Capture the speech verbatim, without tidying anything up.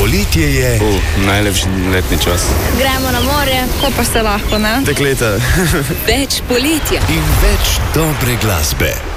Poletje je uh, najlepši letni čas. Gremo na morje, ko pa se lahko, ne? Dekleta. Več poletja In več dobre glasbe.